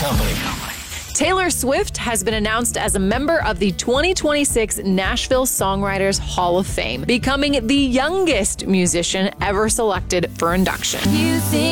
Company. Taylor Swift has been announced as a member of the 2026 Nashville Songwriters Hall of Fame, becoming the youngest musician ever selected for induction.